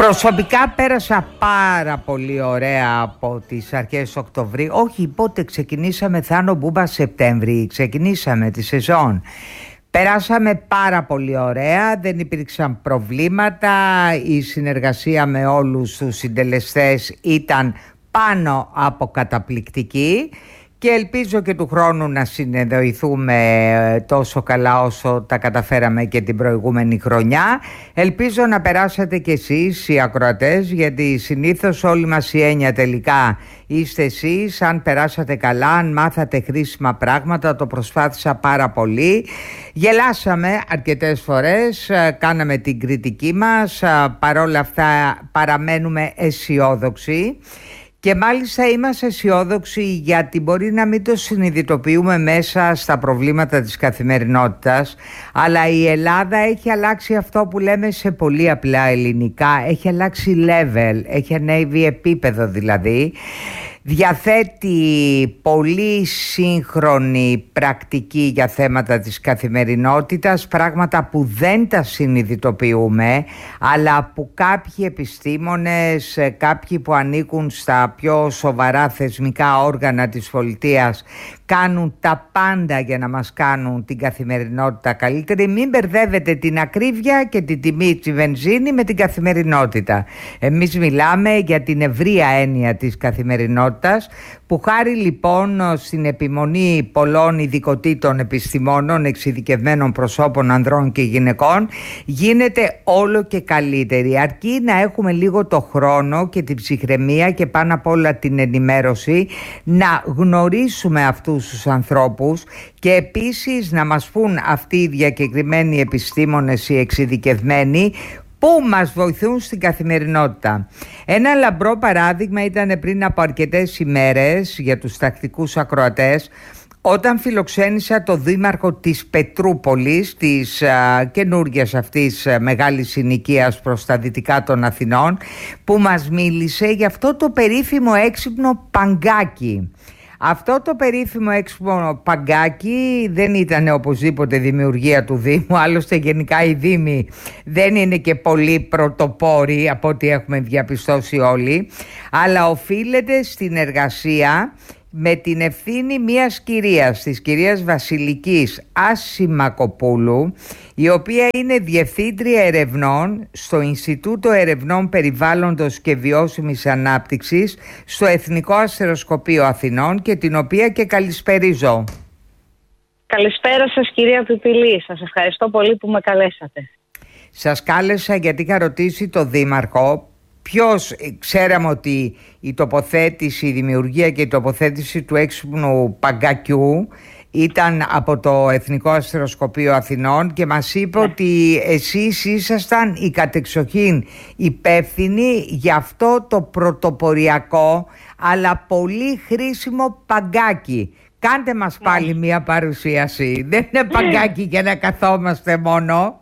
Προσωπικά πέρασα πάρα πολύ ωραία από τις αρχές Οκτωβρίου. Όχι, πότε ξεκινήσαμε, Θάνο Μπούμπα, Σεπτέμβρη, ξεκινήσαμε τη σεζόν. Περάσαμε πάρα πολύ ωραία, δεν υπήρξαν προβλήματα, η συνεργασία με όλους τους συντελεστές ήταν πάνω από καταπληκτική και ελπίζω και του χρόνου να συνεννοηθούμε τόσο καλά όσο τα καταφέραμε και την προηγούμενη χρονιά. Ελπίζω να περάσατε κι εσείς οι ακροατές, γιατί συνήθως όλη μας η έννοια τελικά είστε εσείς. Αν περάσατε καλά, αν μάθατε χρήσιμα πράγματα, το προσπάθησα πάρα πολύ. Γελάσαμε αρκετές φορές, κάναμε την κριτική μας, παρόλα αυτά παραμένουμε αισιόδοξοι. Και μάλιστα είμαστε αισιόδοξοι γιατί μπορεί να μην το συνειδητοποιούμε μέσα στα προβλήματα της καθημερινότητας, αλλά η Ελλάδα έχει αλλάξει αυτό που λέμε σε πολύ απλά ελληνικά, έχει αλλάξει level, έχει ανέβει επίπεδο δηλαδή. Διαθέτει πολύ σύγχρονη πρακτική για θέματα της καθημερινότητας, πράγματα που δεν τα συνειδητοποιούμε, αλλά που κάποιοι επιστήμονες, κάποιοι που ανήκουν στα πιο σοβαρά θεσμικά όργανα της πολιτείας κάνουν τα πάντα για να μας κάνουν την καθημερινότητα καλύτερη. Μην μπερδεύετε την ακρίβεια και την τιμή της βενζίνη με την καθημερινότητα. Εμείς μιλάμε για την ευρεία έννοια της καθημερινότητας, που χάρη λοιπόν στην επιμονή πολλών ειδικοτήτων επιστημόνων, εξειδικευμένων προσώπων ανδρών και γυναικών, γίνεται όλο και καλύτερη, αρκεί να έχουμε λίγο το χρόνο και την ψυχραιμία και πάνω απ' όλα την ενημέρωση, να γνωρίσουμε αυτούς τους ανθρώπους και επίσης να μας πούν αυτοί οι διακεκριμένοι επιστήμονες, οι εξειδικευμένοι, που μας βοηθούν στην καθημερινότητα. Ένα λαμπρό παράδειγμα ήταν πριν από αρκετές ημέρες για τους τακτικούς ακροατές, όταν φιλοξένησα το δήμαρχο της Πετρούπολης, της καινούργιας αυτής μεγάλης συνοικίας προς τα δυτικά των Αθηνών, που μας μίλησε για αυτό το περίφημο έξυπνο παγκάκι. Αυτό το περίφημο έξυπνο παγκάκι δεν ήταν οπωσδήποτε δημιουργία του Δήμου, άλλωστε γενικά οι Δήμοι δεν είναι και πολύ πρωτοπόροι από ό,τι έχουμε διαπιστώσει όλοι, αλλά οφείλεται στην εργασία με την ευθύνη μιας κυρίας, της κυρίας Βασιλικής Ασημακοπούλου, η οποία είναι Διευθύντρια Ερευνών στο Ινστιτούτο Ερευνών Περιβάλλοντος και Βιώσιμης Ανάπτυξης στο Εθνικό Αστεροσκοπείο Αθηνών, και την οποία και καλησπερίζω. Καλησπέρα σας κυρία Πιπηλή, σας ευχαριστώ πολύ που με καλέσατε. Σας κάλεσα γιατί είχα ρωτήσει το Δήμαρχο ξέραμε ότι η τοποθέτηση, η δημιουργία και η τοποθέτηση του έξυπνου παγκακιού ήταν από το Εθνικό Αστεροσκοπείο Αθηνών, και μας είπε ότι εσείς ήσασταν οι κατεξοχήν υπεύθυνοι για αυτό το πρωτοποριακό αλλά πολύ χρήσιμο παγκάκι. Κάντε μας πάλι μια παρουσίαση. Δεν είναι παγκάκι για να καθόμαστε μόνο.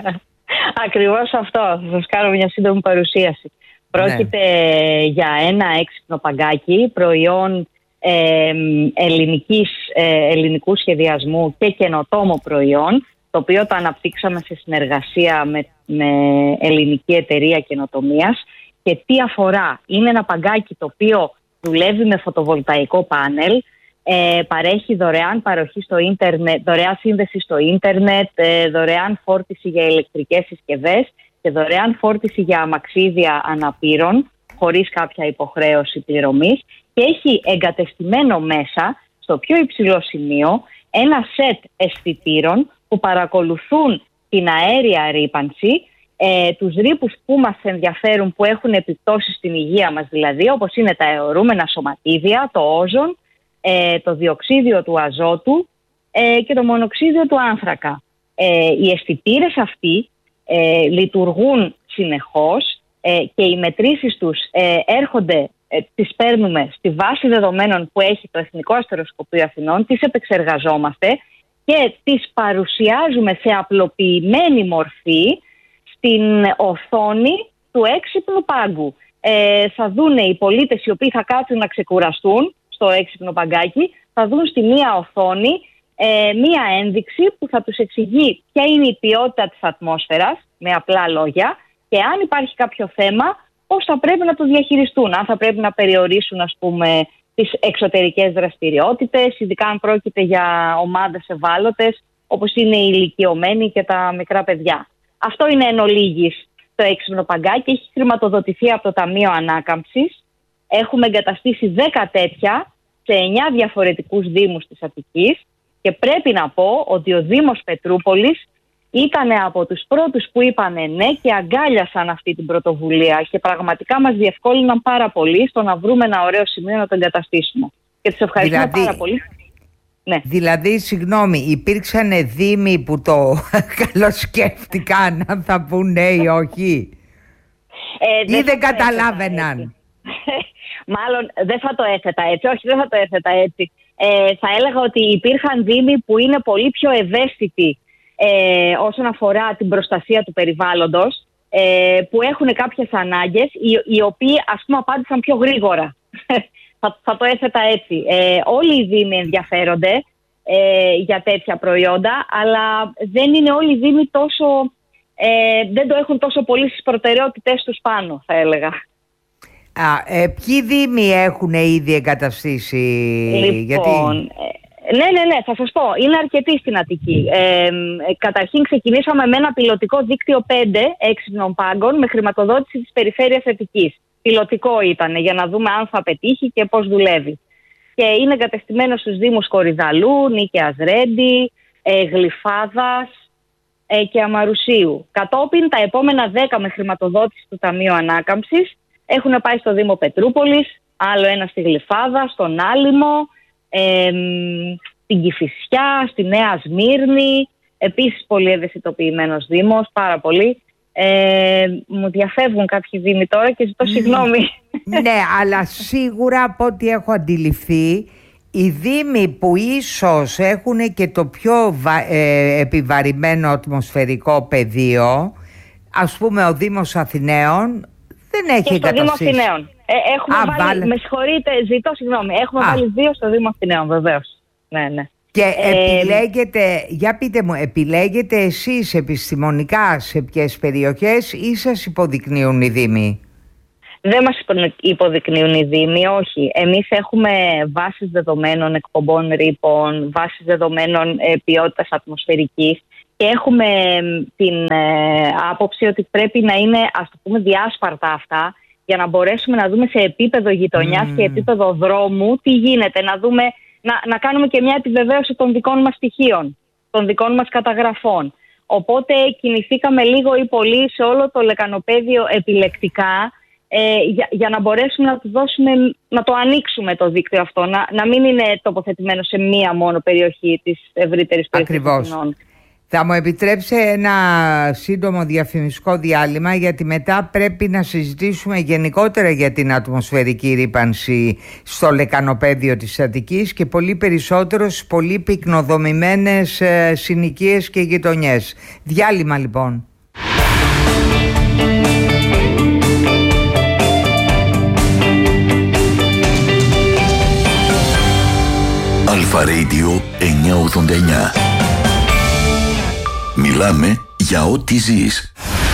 Ακριβώς αυτό. Θα σας κάνω μια σύντομη παρουσίαση. Πρόκειται για ένα έξυπνο παγκάκι, προϊόν ελληνικού σχεδιασμού και καινοτόμο προϊόν, το οποίο το αναπτύξαμε σε συνεργασία με ελληνική εταιρεία καινοτομίας. Και τι αφορά? Είναι ένα παγκάκι το οποίο δουλεύει με φωτοβολταϊκό πάνελ, παρέχει δωρεάν παροχή στο ίντερνετ, δωρεάν σύνδεση στο ίντερνετ, δωρεάν φόρτιση για ηλεκτρικές συσκευές και δωρεάν φόρτιση για αμαξίδια αναπήρων, χωρίς κάποια υποχρέωση πληρωμής, και έχει εγκατεστημένο μέσα, στο πιο υψηλό σημείο, ένα σετ αισθητήρων που παρακολουθούν την αέρια ρύπανση, τους ρήπους που μας ενδιαφέρουν, που έχουν επιπτώσεις στην υγεία μας δηλαδή, όπως είναι τα αιωρούμενα σωματίδια, το όζον, το διοξίδιο του αζότου και το μονοξίδιο του άνθρακα. Οι αισθητήρες αυτοί λειτουργούν συνεχώς και οι μετρήσεις τους έρχονται, τις παίρνουμε στη βάση δεδομένων που έχει το Εθνικό Αστεροσκοπείο Αθηνών, τις επεξεργαζόμαστε και τις παρουσιάζουμε σε απλοποιημένη μορφή στην οθόνη του έξυπνου πάγκου. Θα δουν οι πολίτες οι οποίοι θα κάτσουν να ξεκουραστούν στο έξυπνο παγκάκι, θα δουν στη μία οθόνη μία ένδειξη που θα τους εξηγεί ποια είναι η ποιότητα της ατμόσφαιρας, με απλά λόγια, και αν υπάρχει κάποιο θέμα, πώς θα πρέπει να το διαχειριστούν. Αν θα πρέπει να περιορίσουν, ας πούμε, τις εξωτερικές δραστηριότητες, ειδικά αν πρόκειται για ομάδες ευάλωτες, όπως είναι οι ηλικιωμένοι και τα μικρά παιδιά. Αυτό είναι εν ολίγης το έξυπνο παγκάκι. Έχει χρηματοδοτηθεί από το Ταμείο Ανάκαμψης. Έχουμε εγκαταστήσει 10 τέτοια σε 9 διαφορετικούς δήμους της Αττικής και πρέπει να πω ότι ο Δήμος Πετρούπολης ήταν από τους πρώτους που είπανε ναι και αγκάλιασαν αυτή την πρωτοβουλία και πραγματικά μας διευκόλυναν πάρα πολύ στο να βρούμε ένα ωραίο σημείο να το εγκαταστήσουμε. Και τους ευχαριστούμε πάρα πολύ. Ναι. Δηλαδή, συγγνώμη, υπήρξαν δήμοι που το καλοσκέφτηκαν αν θα πούν ναι ή όχι, ή δεν καταλάβαιναν? Μάλλον δεν θα το έθετα έτσι. Όχι, δεν θα το έθετα έτσι. Θα έλεγα ότι υπήρχαν δήμοι που είναι πολύ πιο ευαίσθητοι όσον αφορά την προστασία του περιβάλλοντος, που έχουν κάποιες ανάγκες, οι οποίοι ας πούμε απάντησαν πιο γρήγορα. Θα το έθετα έτσι. Όλοι οι δήμοι ενδιαφέρονται για τέτοια προϊόντα, αλλά δεν είναι όλοι οι δήμοι τόσο, δεν το έχουν τόσο πολύ στις προτεραιότητες τους πάνω, θα έλεγα. Ποιοι δήμοι έχουν ήδη εγκαταστήσει? Λοιπόν, ναι, θα σας πω. Είναι αρκετοί στην Αττική. Καταρχήν ξεκινήσαμε με ένα πιλωτικό δίκτυο 5 έξυπνων πάγκων με χρηματοδότηση της Περιφέρειας Αττικής. Πιλωτικό ήταν για να δούμε αν θα πετύχει και πώς δουλεύει. Και είναι εγκατεστημένο στους δήμους Κορυδαλού, Νίκαιας Ρέντι, Γλυφάδας και Αμαρουσίου. Κατόπιν τα επόμενα 10 με χρηματοδότηση του Ταμείου Ανάκαμψης έχουν πάει στο Δήμο Πετρούπολης, άλλο ένα στη Γλυφάδα, στον Άλυμο, στην Κηφισιά, στη Νέα Σμύρνη. Επίσης πολύ ευαισθητοποιημένος δήμος, πάρα πολύ. Μου διαφεύγουν κάποιοι δήμοι τώρα και ζητώ συγγνώμη. Ναι, αλλά σίγουρα από ό,τι έχω αντιληφθεί, οι δήμοι που ίσως έχουν και το πιο επιβαρημένο ατμοσφαιρικό πεδίο, ας πούμε ο Δήμος Αθηναίων, δεν έχει εγκαταστήσει. Στο Δήμο Αθηναίων. Έχουμε βάλει, με συγχωρείτε, ζητώ συγγνώμη, έχουμε βάλει 2 στο Δήμο Αθηναίων, βεβαίως. Ναι. Και επιλέγετε, για πείτε μου, επιλέγετε εσείς επιστημονικά σε ποιες περιοχές ή σας υποδεικνύουν οι δήμοι? Δεν μας υποδεικνύουν οι δήμοι, όχι. Εμείς έχουμε βάσεις δεδομένων εκπομπών ρήπων, βάσεις δεδομένων ποιότητας ατμοσφαιρικής και έχουμε την άποψη ότι πρέπει να είναι, ας το πούμε, διάσπαρτα αυτά για να μπορέσουμε να δούμε σε επίπεδο γειτονιάς και επίπεδο δρόμου τι γίνεται, να δούμε, να κάνουμε και μια επιβεβαίωση των δικών μας στοιχείων, των δικών μας καταγραφών. Οπότε κινηθήκαμε λίγο ή πολύ σε όλο το λεκανοπέδιο επιλεκτικά, για να μπορέσουμε να του δώσουμε, να το ανοίξουμε το δίκτυο αυτό, να μην είναι τοποθετημένο σε μία μόνο περιοχή της ευρύτερης περιοχής. Ακριβώς. Θα μου επιτρέψει ένα σύντομο διαφημιστικό διάλειμμα, γιατί μετά πρέπει να συζητήσουμε γενικότερα για την ατμοσφαιρική ρύπανση στο λεκανοπέδιο της Αττικής και πολύ περισσότερο στις πολύ πυκνοδομημένες συνοικίες και γειτονιές. Διάλειμμα λοιπόν. Αλφα Radio 989. Μιλάμε για ό,τι ζεις.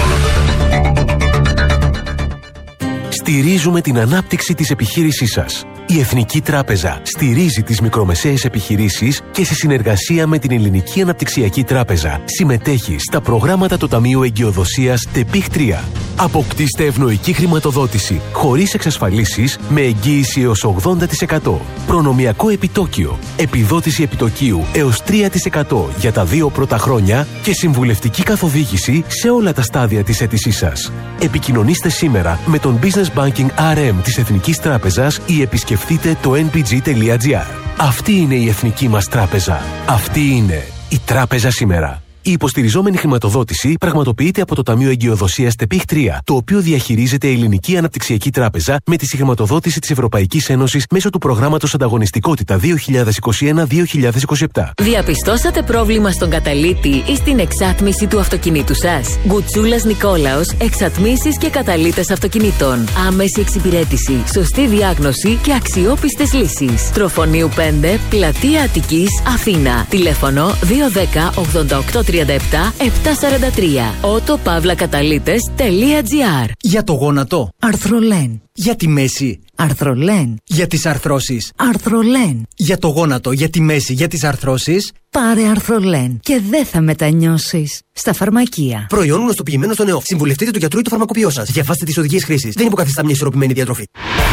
Στηρίζουμε την ανάπτυξη της επιχείρησής σας. Η Εθνική Τράπεζα στηρίζει τις μικρομεσαίες επιχειρήσεις και σε συνεργασία με την Ελληνική Αναπτυξιακή Τράπεζα συμμετέχει στα προγράμματα του Ταμείου Εγκυοδοσίας ΤΕΠΙΧ 3. Αποκτήστε ευνοϊκή χρηματοδότηση χωρίς εξασφαλίσεις με εγγύηση έως 80%. Προνομιακό επιτόκιο, επιδότηση επιτοκίου έως 3% για τα 2 πρώτα χρόνια και συμβουλευτική καθοδήγηση σε όλα τα στάδια της αίτησής σας. Επικοινωνήστε σήμερα με τον Business Banking RM της Εθνικής Τράπεζας ή επισκεφτείτε το npg.gr. Αυτή είναι η Εθνική μας Τράπεζα. Αυτή είναι η Τράπεζα σήμερα. Η υποστηριζόμενη χρηματοδότηση πραγματοποιείται από το Ταμείο Εγκυοδοσίας ΤΕΠΙΧ 3, το οποίο διαχειρίζεται η Ελληνική Αναπτυξιακή Τράπεζα με τη συγχρηματοδότηση της Ευρωπαϊκής Ένωσης μέσω του προγράμματος Ανταγωνιστικότητα 2021-2027. Διαπιστώσατε πρόβλημα στον καταλύτη ή στην εξάτμιση του αυτοκινήτου σας? Γκουτσούλας Νικόλαος, εξατμίσεις και καταλύτες αυτοκινήτων. Άμεση εξυπηρέτηση, σωστή διάγνωση και αξιόπιστες λύσεις. Τροφονίου 5, Πλατεία Αττικής, Αθήνα. Τηλέφωνο 210 88 31 otopavlakatalites.gr. Για το γόνατο. Αρθρολέν. Για τη μέση. Αρθρολέν. Για τις αρθρώσεις. Αρθρολέν. Για το γόνατο, για τη μέση, για τις αρθρώσεις. Πάρε Αρθρολέν και δεν θα μετανιώσεις. Στα φαρμακεία. Προϊόν γνωστοποιημένο στον ΕΟΦ. Συμβουλευτείτε του γιατρού ή του φαρμακοποιό σας. Διαβάστε τις οδηγίες χρήσης. Δεν υποκαθιστά μια ισορροπημένη διατροφή.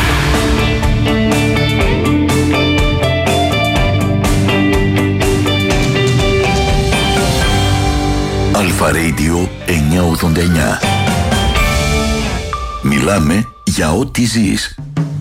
Αλφα Radio 989. Μιλάμε για ό,τι ζεις.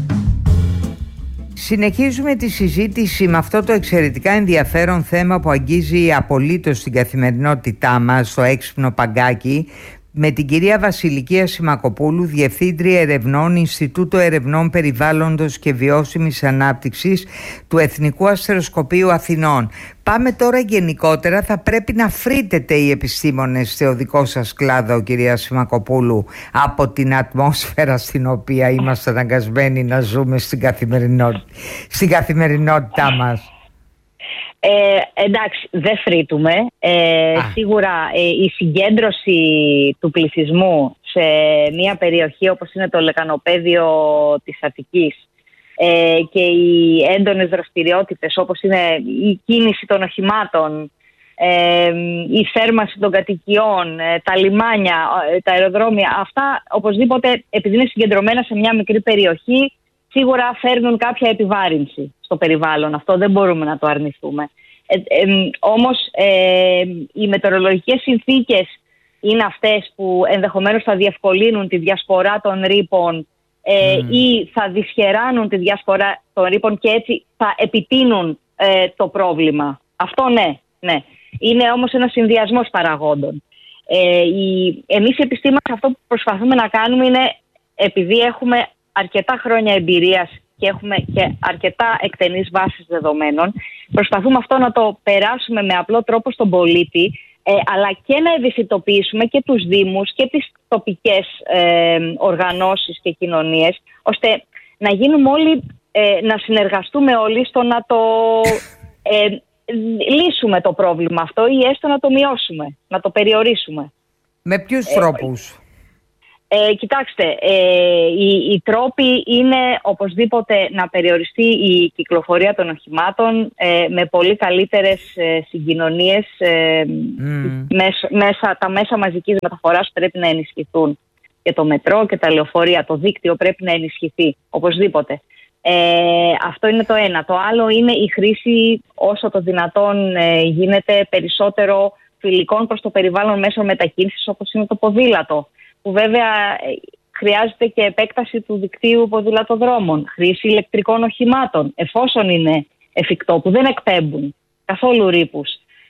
Συνεχίζουμε τη συζήτηση με αυτό το εξαιρετικά ενδιαφέρον θέμα που αγγίζει απολύτως την καθημερινότητά μας, στο έξυπνο παγκάκι, με την κυρία Βασιλική Ασημακοπούλου, Διευθύντρια Ερευνών, Ινστιτούτο Ερευνών Περιβάλλοντος και Βιώσιμης Ανάπτυξης του Εθνικού Αστεροσκοπείου Αθηνών. Πάμε τώρα γενικότερα, θα πρέπει να φρύτετε οι επιστήμονες στο δικό σας κλάδο, κυρία Ασημακοπούλου, από την ατμόσφαιρα στην οποία είμαστε αναγκασμένοι να ζούμε στην καθημερινότητά μας. Εντάξει, δεν φρύτουμε. Σίγουρα η συγκέντρωση του πληθυσμού σε μια περιοχή όπως είναι το λεκανοπέδιο της Αττικής και οι έντονες δραστηριότητες όπως είναι η κίνηση των οχημάτων, η θέρμανση των κατοικιών, τα λιμάνια, τα αεροδρόμια, αυτά οπωσδήποτε, επειδή είναι συγκεντρωμένα σε μια μικρή περιοχή, σίγουρα φέρνουν κάποια επιβάρυνση στο περιβάλλον. Αυτό δεν μπορούμε να το αρνηθούμε. Όμως οι μετεωρολογικές συνθήκες είναι αυτές που ενδεχομένως θα διευκολύνουν τη διασπορά των ρήπων ή θα δυσχεράνουν τη διασπορά των ρήπων και έτσι θα επιτείνουν το πρόβλημα. Αυτό ναι. Είναι όμως ένας συνδυασμός παραγόντων. Εμείς οι επιστήμονες αυτό που προσπαθούμε να κάνουμε είναι, επειδή έχουμε αρκετά χρόνια εμπειρίας και έχουμε και αρκετά εκτενείς βάσεις δεδομένων, προσπαθούμε αυτό να το περάσουμε με απλό τρόπο στον πολίτη, αλλά και να ευαισθητοποιήσουμε και τους δήμους και τις τοπικές οργανώσεις και κοινωνίες, ώστε να γίνουμε όλοι, να συνεργαστούμε όλοι στο να το λύσουμε το πρόβλημα αυτό ή έστω να το μειώσουμε, να το περιορίσουμε. Με ποιους τρόπους? Κοιτάξτε, οι τρόποι είναι οπωσδήποτε να περιοριστεί η κυκλοφορία των οχημάτων με πολύ καλύτερες συγκοινωνίες. Τα μέσα μαζικής μεταφοράς πρέπει να ενισχυθούν. Και το μετρό και τα λεωφορεία, το δίκτυο πρέπει να ενισχυθεί οπωσδήποτε. Αυτό είναι το ένα. Το άλλο είναι η χρήση όσο το δυνατόν γίνεται περισσότερο φιλικών προς το περιβάλλον μέσω μετακίνησης όπως είναι το ποδήλατο, που βέβαια χρειάζεται και επέκταση του δικτύου ποδηλατοδρόμων, χρήση ηλεκτρικών οχημάτων, εφόσον είναι εφικτό, που δεν εκπέμπουν καθόλου ρήπους.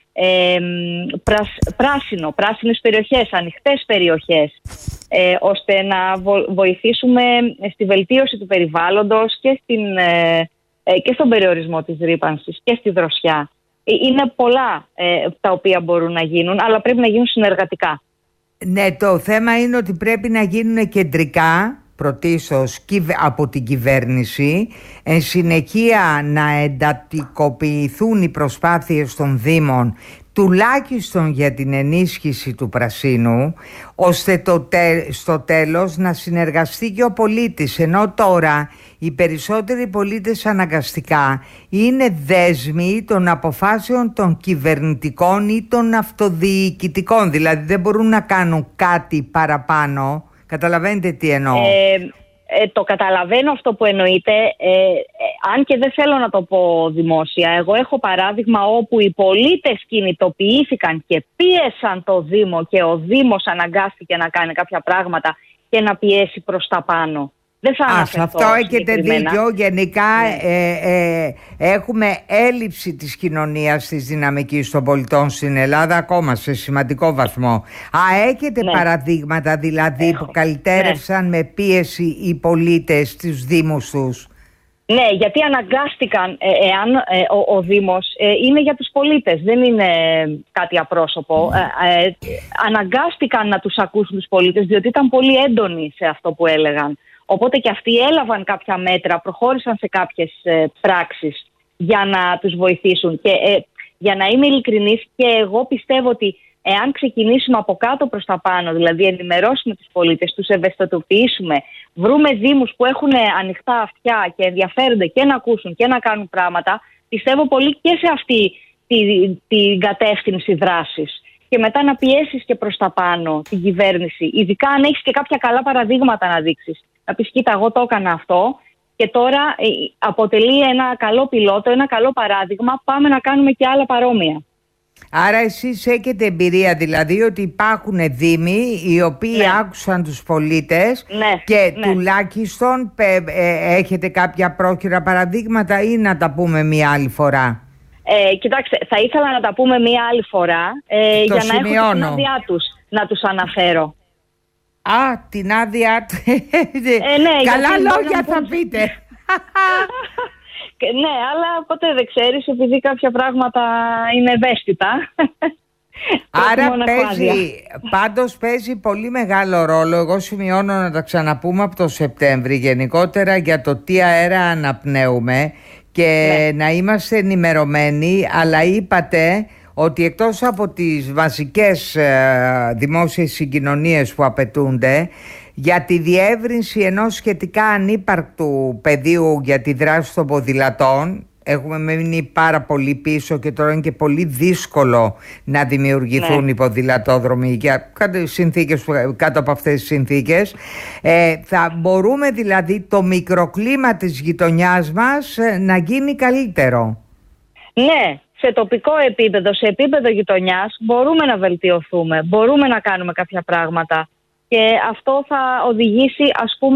Πράσινες περιοχές, ανοιχτές περιοχές, ώστε να βοηθήσουμε στη βελτίωση του περιβάλλοντος και στον περιορισμό της ρύπανσης και στη δροσιά. Είναι πολλά τα οποία μπορούν να γίνουν, αλλά πρέπει να γίνουν συνεργατικά. Ναι, το θέμα είναι ότι πρέπει να γίνουν κεντρικά, πρωτίστως από την κυβέρνηση, εν συνεχεία να εντατικοποιηθούν οι προσπάθειες των Δήμων, τουλάχιστον για την ενίσχυση του πρασίνου, ώστε στο τέλος να συνεργαστεί και ο πολίτης, ενώ τώρα οι περισσότεροι πολίτες αναγκαστικά είναι δέσμοι των αποφάσεων των κυβερνητικών ή των αυτοδιοικητικών, δηλαδή δεν μπορούν να κάνουν κάτι παραπάνω. Καταλαβαίνετε τι εννοώ? Το καταλαβαίνω αυτό που εννοείτε, αν και δεν θέλω να το πω δημόσια. Εγώ έχω παράδειγμα όπου οι πολίτες κινητοποιήθηκαν και πίεσαν το Δήμο και ο Δήμος αναγκάστηκε να κάνει κάποια πράγματα και να πιέσει προς τα πάνω. Δεν θα αναφερθώ αυτό έχετε δίκιο. Γενικά έχουμε έλλειψη της κοινωνίας, της δυναμικής των πολιτών στην Ελλάδα ακόμα σε σημαντικό βαθμό. Έχετε παραδείγματα δηλαδή που καλυτέρευσαν με πίεση οι πολίτες στους δήμους τους? Ναι, γιατί αναγκάστηκαν, ο Δήμος είναι για τους πολίτες, δεν είναι κάτι απρόσωπο. Αναγκάστηκαν να τους ακούσουν τους πολίτες, διότι ήταν πολύ έντονοι σε αυτό που έλεγαν. Οπότε και αυτοί έλαβαν κάποια μέτρα, προχώρησαν σε κάποιες πράξεις για να τους βοηθήσουν. Και για να είμαι ειλικρινής, και εγώ πιστεύω ότι εάν ξεκινήσουμε από κάτω προς τα πάνω, δηλαδή ενημερώσουμε τους πολίτες, τους ευαισθητοποιήσουμε, βρούμε δήμους που έχουν ανοιχτά αυτιά και ενδιαφέρονται και να ακούσουν και να κάνουν πράγματα, πιστεύω πολύ και σε αυτή την κατεύθυνση δράσης. Και μετά να πιέσεις και προς τα πάνω την κυβέρνηση, ειδικά αν έχεις και κάποια καλά παραδείγματα να δείξεις. Να πεις, κοίτα, εγώ το έκανα αυτό και τώρα αποτελεί ένα καλό πιλότο, ένα καλό παράδειγμα, πάμε να κάνουμε και άλλα παρόμοια. Άρα εσείς έχετε εμπειρία, δηλαδή ότι υπάρχουν δήμοι οι οποίοι άκουσαν τους πολίτες και τουλάχιστον έχετε κάποια πρόχειρα παραδείγματα ή να τα πούμε μια άλλη φορά? Κοιτάξτε, θα ήθελα να τα πούμε μία άλλη φορά για να έχω την άδειά τους να τους αναφέρω. Την άδειά του. Καλά λόγια θα πείτε. Ναι, αλλά ποτέ δεν ξέρεις, επειδή κάποια πράγματα είναι ευαίσθητα. Άρα πάντως παίζει πολύ μεγάλο ρόλο. Εγώ σημειώνω να τα ξαναπούμε από το Σεπτέμβρη γενικότερα για το τι αέρα αναπνέουμε και να είμαστε ενημερωμένοι. Αλλά είπατε ότι εκτός από τις βασικές δημόσιες συγκοινωνίες που απαιτούνται, για τη διεύρυνση ενός σχετικά ανύπαρκτου πεδίου για τη δράση των ποδηλατών, έχουμε μείνει πάρα πολύ πίσω και τώρα είναι και πολύ δύσκολο να δημιουργηθούν οι ποδηλατόδρομοι κάτω από αυτές τις συνθήκες. Θα μπορούμε δηλαδή το μικροκλίμα της γειτονιάς μας να γίνει καλύτερο. Ναι, σε τοπικό επίπεδο, σε επίπεδο γειτονιάς μπορούμε να βελτιωθούμε, μπορούμε να κάνουμε κάποια πράγματα και αυτό θα οδηγήσει, ας πούμε,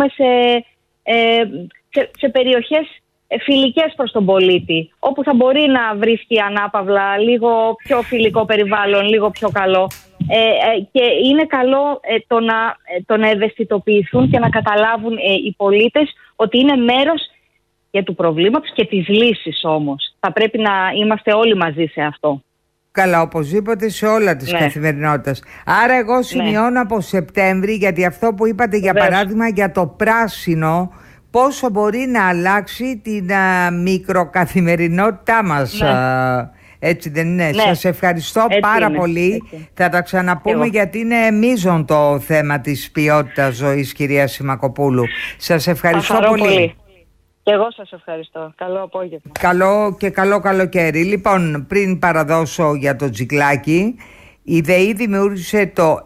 σε περιοχές φιλικές προς τον πολίτη, όπου θα μπορεί να βρίσκει ανάπαυλα λίγο πιο φιλικό περιβάλλον, λίγο πιο καλό, και είναι καλό το να ευαισθητοποιηθούν και να καταλάβουν οι πολίτες ότι είναι μέρος και του προβλήματος και της λύσης όμως. Θα πρέπει να είμαστε όλοι μαζί σε αυτό. Καλά, οπωσδήποτε σε όλα της καθημερινότητας. Άρα εγώ σημειώνω από Σεπτέμβρη, γιατί αυτό που είπατε για παράδειγμα για το πράσινο, πόσο μπορεί να αλλάξει την μικροκαθημερινότητά μας. Έτσι δεν είναι? Σας ευχαριστώ πάρα πολύ. Θα τα ξαναπούμε γιατί είναι μείζον το θέμα της ποιότητας ζωής, κυρία Σιμακοπούλου. Σας ευχαριστώ πολύ. Και εγώ σας ευχαριστώ. Καλό απόγευμα. Καλό καλοκαίρι. Λοιπόν, πριν παραδώσω για το τζικλάκι, η ΔΕΗ δημιούργησε το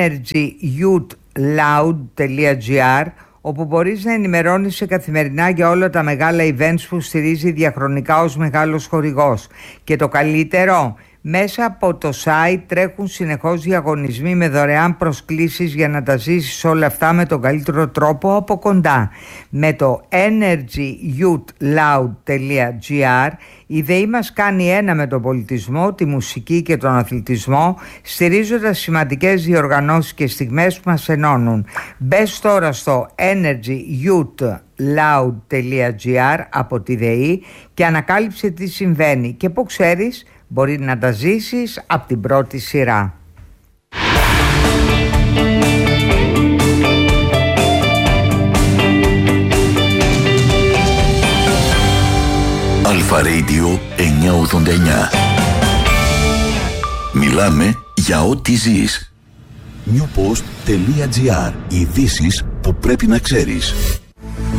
energyyouthloud.gr, όπου μπορείς να ενημερώνεσαι καθημερινά για όλα τα μεγάλα events που στηρίζει διαχρονικά ως μεγάλος χορηγός. Και το καλύτερο, μέσα από το site τρέχουν συνεχώς διαγωνισμοί με δωρεάν προσκλήσεις για να τα ζήσεις όλα αυτά με τον καλύτερο τρόπο από κοντά. Με το energyyouthloud.gr η ΔΕΗ μας κάνει ένα με τον πολιτισμό, τη μουσική και τον αθλητισμό, στηρίζοντας σημαντικές διοργανώσεις και στιγμές που μας ενώνουν. Μπες τώρα στο energyyouthloud.gr από τη ΔΕΗ και ανακάλυψε τι συμβαίνει και που ξέρεις μπορεί να τα ζήσεις από την πρώτη σειρά. Αλφα Radio 989. Μιλάμε για ό,τι ζεις. Newpost.gr. Ειδήσεις που πρέπει να ξέρεις.